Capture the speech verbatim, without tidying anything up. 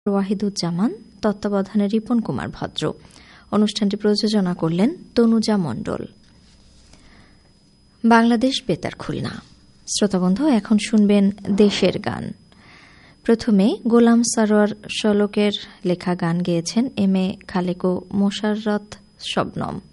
ওয়াহিদুজ্জামান, তত্ত্বাবধানে রিপন কুমার ভদ্র। অনুষ্ঠানটি প্রযোজনা করলেন তনুজা মণ্ডল। বাংলাদেশ বেতার খুলনা। শ্রোতাবন্ধু, এখন শুনবেন দেশের গান। প্রথমে গোলাম সারোয়ার শলকের লেখা গান গেয়েছেন M A Khalek O মোশাররত Shabnam.